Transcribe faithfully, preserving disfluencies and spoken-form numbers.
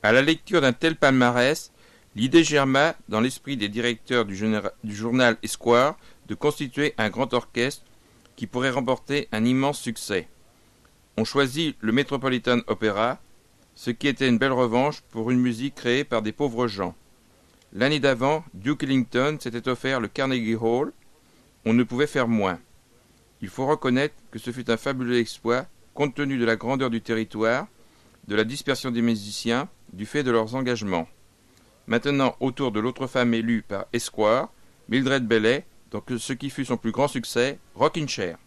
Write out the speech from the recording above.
À la lecture d'un tel palmarès, l'idée germa dans l'esprit des directeurs du, généra- du journal Esquire de constituer un grand orchestre qui pourrait remporter un immense succès. On choisit le Metropolitan Opera, ce qui était une belle revanche pour une musique créée par des pauvres gens. L'année d'avant, Duke Ellington s'était offert le Carnegie Hall. On ne pouvait faire moins. Il faut reconnaître que ce fut un fabuleux exploit, compte tenu de la grandeur du territoire, de la dispersion des musiciens, du fait de leurs engagements. Maintenant, autour de l'autre femme élue par Esquire, Mildred Bailey, dans ce qui fut son plus grand succès, Rockin' Chair.